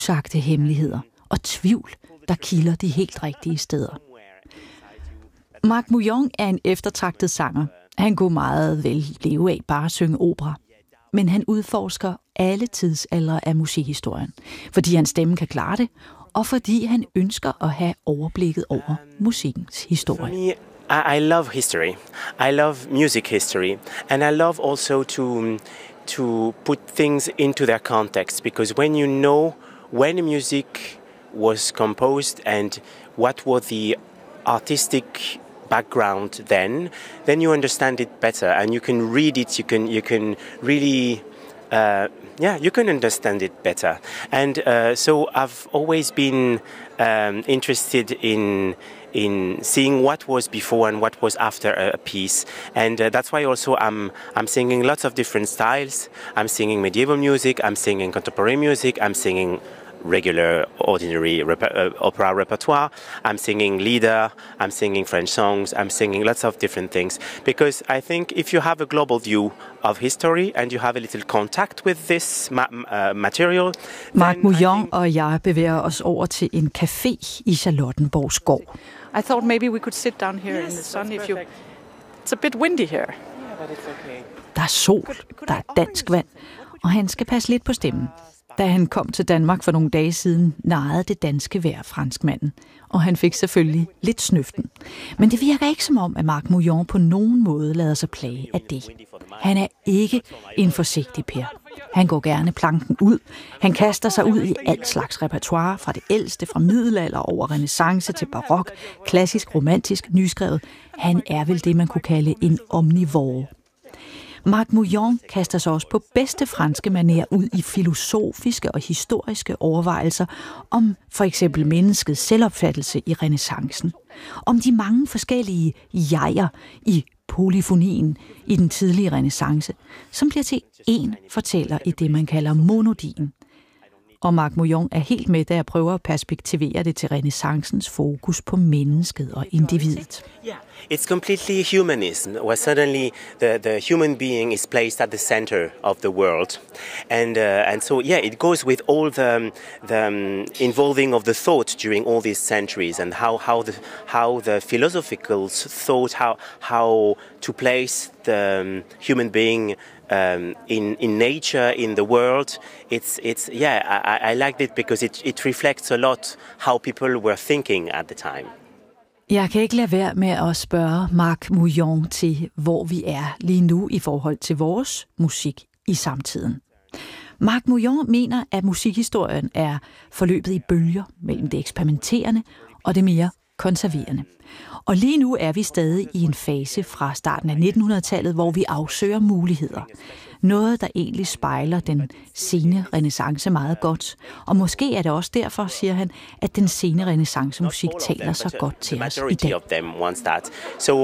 usagte hemmeligheder og tvivl, der kilder de helt rigtige steder. Marc Mouillon er en eftertragtet sanger. Han kunne meget vel leve af bare at synge opera. Men han udforsker alle tidsaldre af musikhistorien, fordi hans stemme kan klare det, og fordi han ønsker at have overblikket over musikkens historie. I love history. I love music history, and I love also to put things into their context, because when you know when the music was composed and what was the artistic background then you understand it better, and you can read it. You can really you can understand it better. And so I've always been interested in seeing what was before and what was after a piece, and that's why also I'm singing lots of different styles. I'm singing medieval music, I'm singing contemporary music, I'm singing regular, ordinary opera repertoire. I'm singing lieder, I'm singing French songs, I'm singing lots of different things. Because I think if you have a global view of history and you have a little contact with this material... Marc Mouillon og jeg bevæger os over til en café i Charlottenborg Skov. I thought maybe we could sit down here in the sun if you... It's a bit windy here. Yeah, but it's okay. Der er sol, der er dansk vand, og han skal passe lidt på stemmen. Da han kom til Danmark for nogle dage siden, narrede det danske vejr franskmanden, og han fik selvfølgelig lidt snøften. Men det virker ikke som om, at Marc Mouillon på nogen måde lader sig plage af det. Han er ikke en forsigtig Per. Han går gerne planken ud. Han kaster sig ud i alt slags repertoire, fra det ældste, fra middelalder over renæssance til barok, klassisk, romantisk, nyskrevet. Han er vel det, man kunne kalde en omnivore. Marc Mouillon kaster sig også på bedste franske manér ud i filosofiske og historiske overvejelser om for eksempel menneskets selvopfattelse i renæssancen, om de mange forskellige jeger i polyfonien i den tidlige renæssance, som bliver til én fortæller i det, man kalder monodien. Og Marc Mouillon er helt med, da jeg prøver at perspektivere det til renæssancens fokus på mennesket og individet. Yeah, it's completely humanism, where suddenly the human being is placed at the center of the world, and so yeah, it goes with all the involving of the thought during all these centuries, and how the philosophical thought, how to place the human being in nature, in the world. It's I liked it because it reflects a lot how people were thinking at the time. Jeg kan ikke lade være med at spørge Marc Mouillon til, hvor vi er lige nu i forhold til vores musik i samtiden. Marc Mouillon mener, at musikhistorien er forløbet i bølger mellem det eksperimenterende og det mere konserverende. Og lige nu er vi stadig i en fase fra starten af 1900-tallet, hvor vi afsøger muligheder. Noget, der egentlig spejler den sene renæssance meget godt. Og måske er det også derfor, siger han, at den sene renæssancemusik taler så godt til os i dag. So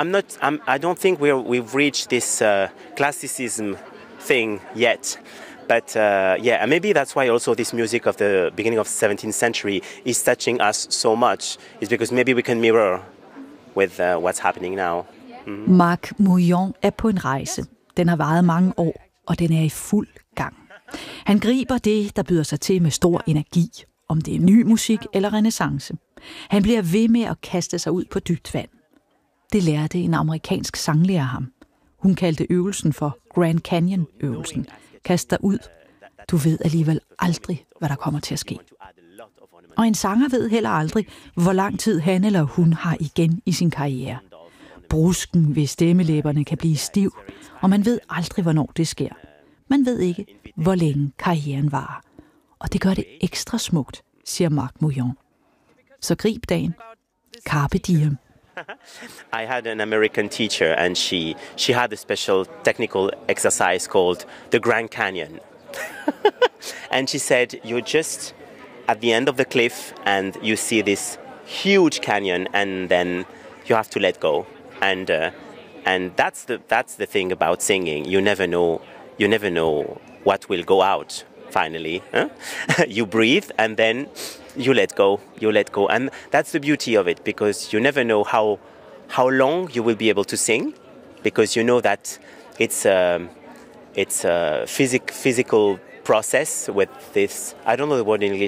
I don't think we've reached this classicism thing yet. But and maybe that's why also this music of the beginning of the 17th century is touching us so much, is because maybe we can mirror with what's happening now. Mm-hmm. Marc Mouillon er på en rejse. Den har varet mange år, og den er i fuld gang. Han griber det, der byder sig til med stor energi, om det er ny musik eller renæssance. Han bliver ved med at kaste sig ud på dybt vand. Det lærte en amerikansk sanglærer ham. Hun kaldte øvelsen for Grand Canyon-øvelsen. Kast dig ud. Du ved alligevel aldrig, hvad der kommer til at ske. Og en sanger ved heller aldrig, hvor lang tid han eller hun har igen i sin karriere. Brusken ved stemmelæberne kan blive stiv, og man ved aldrig, hvornår det sker. Man ved ikke, hvor længe karrieren varer. Og det gør det ekstra smukt, siger Marc Mouillon. Så grib dagen. Carpe diem. I had an American teacher, and she had a special technical exercise called the Grand Canyon. And she said, you're just at the end of the cliff and you see this huge canyon, and then you have to let go. And that's the thing about singing. You never know what will go out finally. Huh? You breathe and then you let go, and that's the beauty of it, because you never know how long you will be able to sing, because you know that it's a physical process with this. I don't know the word in English.